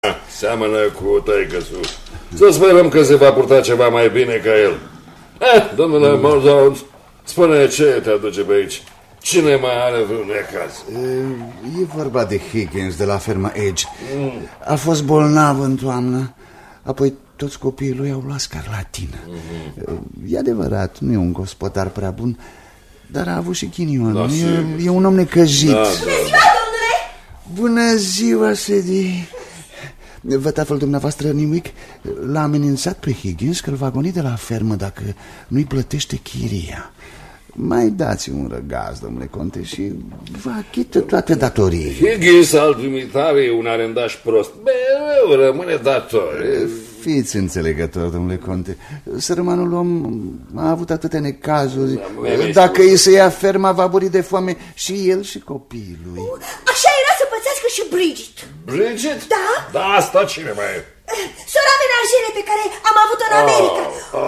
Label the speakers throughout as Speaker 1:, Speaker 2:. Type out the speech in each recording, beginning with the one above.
Speaker 1: Seamănă cu taică-su. Să sperăm că se va purta ceva mai bine ca el. Domnule Mordaunt, spune ce te aduce pe aici. Cine mai are vreun necaz?
Speaker 2: E vorba de Higgins de la ferma Edge. A fost bolnav în toamnă. Apoi toți copiii lui au luat scarlatină. E adevărat, nu e un gospodar prea bun, dar a avut și ghinion. E un om necăjit.
Speaker 3: Bună ziua, domnule!
Speaker 2: Bună ziua, Sadie. Vătaful dumneavoastră, Nimic, l-a amenințat pe Higgins că îl va goni de la fermă dacă nu-i plătește chiria. Mai dați un răgaz, domnule conte, și vă achită toate datoriile.
Speaker 1: Higgins al dumitare e un arendaș prost. Mereu rămâne dator.
Speaker 2: Fiți înțelegător, domnule conte. Sărmanul om a avut atâtea necazuri. Dacă îi se ia ferma, va muri de foame și el și copiii lui.
Speaker 3: Așa era să pățească și Bridget.
Speaker 1: Bridget?
Speaker 3: Da.
Speaker 1: Da, asta cine mai e?
Speaker 3: Sora menajere pe care am avut-o în America.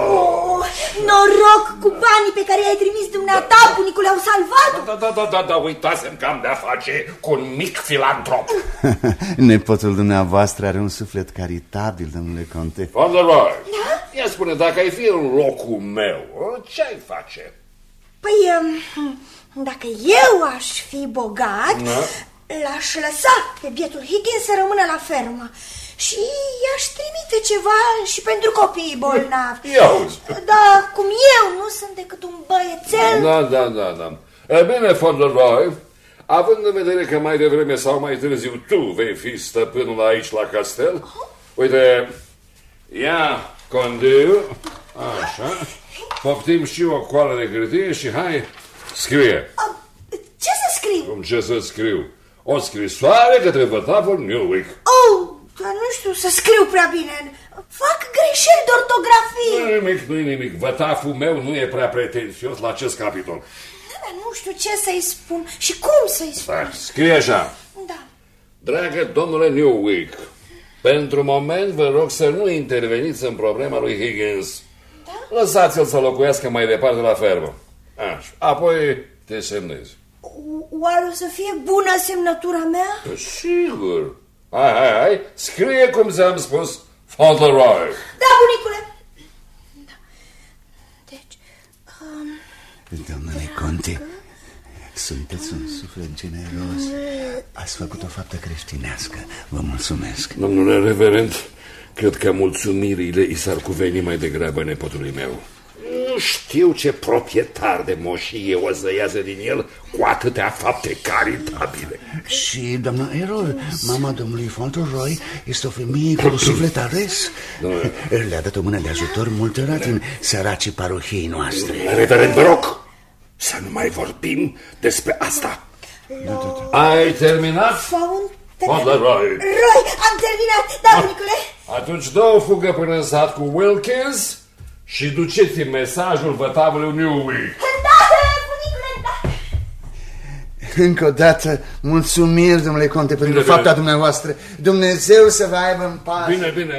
Speaker 3: Noroc cu banii pe care i-ai trimis dumneata, bunicul, le-au salvat.
Speaker 1: Da, uitasem că am de-a face cu un mic filantrop.
Speaker 2: Nepotul dumneavoastră are un suflet caritabil, domnule conte.
Speaker 1: Fauntleroy, ia spune, dacă ai fi în locul meu, ce-ai face?
Speaker 3: Păi, dacă eu aș fi bogat, l-aș lăsa pe bietul Higgins să rămână la fermă. Și i-aș trimite ceva și pentru copiii bolnavi. Dar cum eu nu sunt decât un băiețel...
Speaker 1: Da. E bine, Fauntleroy, având în vedere că mai devreme sau mai târziu tu vei fi stăpânul aici la castel, uite, ia condiu, așa, poftim și o coală de hârtie și hai, scrie.
Speaker 3: Ce să scriu?
Speaker 1: Cum ce să scriu? O scrisoare către vătaful Newwick.
Speaker 3: Dar nu știu să scriu prea bine. Fac greșeli de ortografie.
Speaker 1: Nu-i nimic. Vătaful meu nu e prea pretențios la acest capitol.
Speaker 3: Dar nu știu ce să-i spun și cum să-i spun.
Speaker 1: Scrie așa.
Speaker 3: Da.
Speaker 1: Dragă domnule Newwick, pentru moment vă rog să nu interveniți în problema lui Higgins. Da? Lăsați-l să locuiască mai departe la fermă. Așa. Apoi te semnezi.
Speaker 3: Oare o să fie bună semnătura mea?
Speaker 1: Sigur. Hai, scrie cum ți-am spus, Fauntleroy.
Speaker 3: Da, bunicule. Da. Deci,
Speaker 2: domnule conte, sunteți un suflet generos. Ați făcut o faptă creștinească. Vă mulțumesc.
Speaker 1: Domnule reverend, cred că mulțumirile i s-ar cuveni mai degrabă nepotului meu. Nu știu ce proprietar de moșie o să iasă din el cu atâtea fapte caritabile.
Speaker 2: Și doamna Errol, mama domnului Fauntleroy, este o femeie cu suflet ales. Le-a dat o mână de ajutor multora din săracii parohiei noastre.
Speaker 1: Reverend, vă rog să nu mai vorbim despre asta. Ai terminat? Fauntleroy.
Speaker 3: Am terminat, da, bunicule.
Speaker 1: Atunci dă o fugă până în sat cu Wilkins și duceți-mi mesajul vătavului Newwick.
Speaker 3: Da, bunicule, da.
Speaker 2: Încă o dată, mulțumiri, domnule conte, pentru fapta dumneavoastră. Dumnezeu să vă aibă în pace.
Speaker 1: Bine.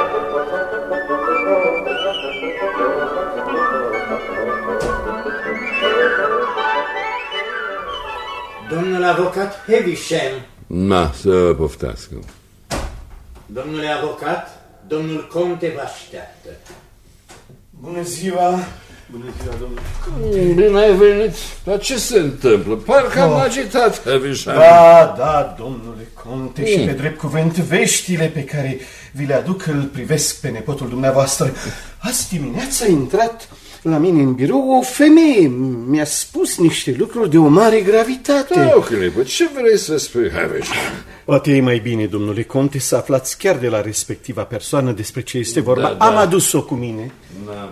Speaker 4: Domnul avocat Heavisham.
Speaker 1: Să poftească.
Speaker 4: Domnule avocat, domnul conte vă așteaptă.
Speaker 5: Bună ziua, domnule.
Speaker 1: Bine ai venit. Dar ce se întâmplă? Parcă am agitat, Heavisham.
Speaker 5: Da, domnule conte, și pe drept cuvânt veștile pe care vi le aduc îl privesc pe nepotul dumneavoastră. Azi dimineața a intrat la mine în birou o femeie. Mi-a spus niște lucruri de o mare gravitate.
Speaker 1: O clipă, ce vrei să spui, Havisham?
Speaker 5: Poate e mai bine, domnule conte, să aflați chiar de la respectiva persoană despre ce este vorba. Am adus-o cu mine.
Speaker 1: Da.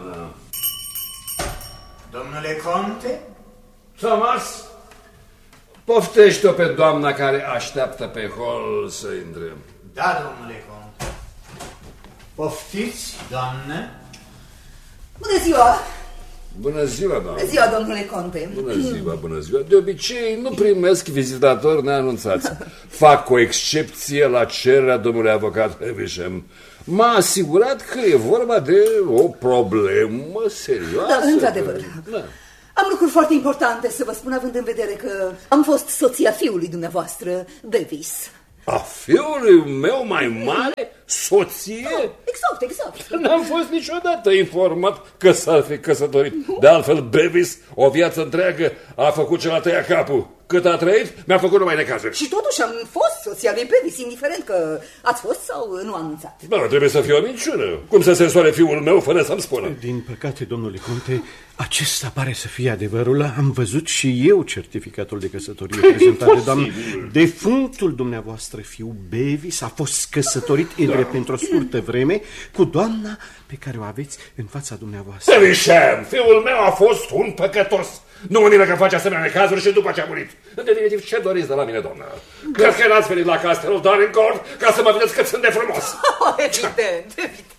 Speaker 4: Domnule conte?
Speaker 1: Thomas, poftește-o pe doamna care așteaptă pe hol să intre.
Speaker 4: Da, domnule conte. Poftiți, doamnă.
Speaker 3: Bună ziua!
Speaker 1: Bună ziua, doamnă!
Speaker 3: Bună ziua, domnule conte!
Speaker 1: Bună ziua! De obicei nu primesc vizitatori neanunțați. Fac o excepție la cererea domnului avocat Havisham. M-a asigurat că e vorba de o problemă serioasă.
Speaker 6: Da, într-adevăr. Da. Am lucruri foarte importante să vă spun, având în vedere că am fost soția fiului dumneavoastră, Davis.
Speaker 1: A fiului meu mai mare? Soție?
Speaker 6: Exact.
Speaker 1: N-am fost niciodată informat că s-ar fi căsătorit. De altfel, Bevis, o viață întreagă, a făcut ce l-a tăiat capul. Cât a trăit, mi-a făcut numai necazuri.
Speaker 6: Și totuși am fost soția lui Bevis, indiferent că ați fost sau nu anunțat.
Speaker 1: Bă, trebuie să fie o minciună. Cum să se însoare fiul meu fără să-mi spună?
Speaker 5: Din păcate, domnule conte, acesta pare să fie adevărul. Am văzut și eu certificatul de căsătorie prezentat de doamnă. Defunctul dumneavoastră, fiul Bevis, a fost căsătorit pentru o scurtă vreme cu doamna pe care o aveți în fața dumneavoastră.
Speaker 1: Tărișem, fiul meu a fost un păcătos. Nu mă miră că face asemenea necazuri și după ce a murit. În definitiv, ce doriți de la mine, doamnă? Cred că n-ați venit la castelul Dorincourt ca să mă vedeți cât sunt de frumos.
Speaker 6: Evident.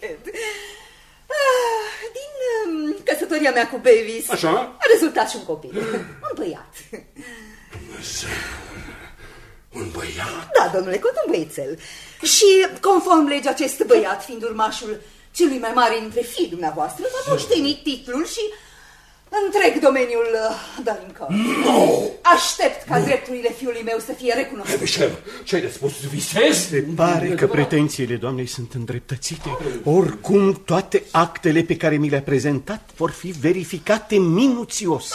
Speaker 6: Din căsătoria mea cu Bevis a rezultat și un copil, un băiat.
Speaker 1: Un băiat?
Speaker 6: Da, domnule Cont, un băiețel. Și conform legii, acest băiat, fiind urmașul celui mai mare dintre fiii dumneavoastră, va moșteni titlul și întreg domeniul Dorincourt. Aștept ca drepturile fiului meu să fie recunoscute.
Speaker 1: Michel, ce-ai de spus? Visezi?
Speaker 5: Se pare că pretențiile doamnei sunt îndreptățite. Oricum, toate actele pe care mi le-a prezentat vor fi verificate minuțios.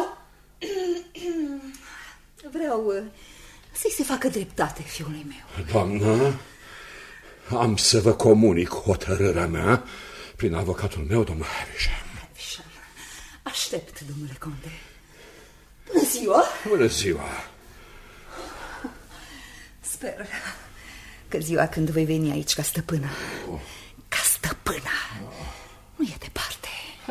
Speaker 6: Vreau să-i se facă dreptate fiului meu.
Speaker 1: Doamnă, am să vă comunic hotărârea mea prin avocatul meu, domnul Havisham.
Speaker 6: Aștept, domnule conte. Bună ziua!
Speaker 1: Bună ziua!
Speaker 6: Sper că ziua când voi veni aici ca stăpână, nu e departe.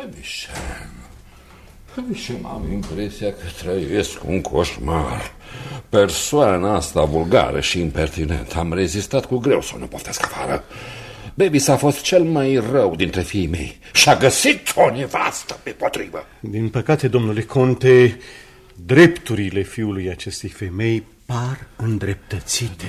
Speaker 1: Havisham, am impresia că trăiesc un coșmar. Persoana asta vulgară și impertinentă. Am rezistat cu greu să o nu poftesc afară. Bevis a fost cel mai rău dintre fiii mei și a găsit o nevastă pe potrivă.
Speaker 5: Din păcate, domnule conte, drepturile fiului acestei femei par îndreptățite.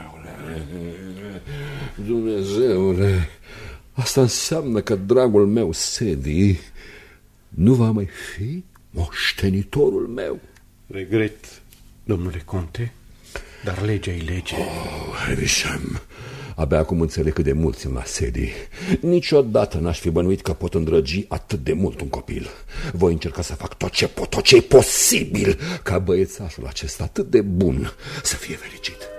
Speaker 1: Dumnezeule, asta înseamnă că dragul meu Sedi nu va mai fi moștenitorul meu.
Speaker 5: Regret, domnule conte, dar legea e lege.
Speaker 1: Havisham, abia acum înțeleg cât de mult țin la Sedi. Niciodată n-aș fi bănuit că pot îndrăgi atât de mult un copil. Voi încerca să fac tot ce pot, tot ce e posibil ca băiețașul acesta atât de bun să fie fericit.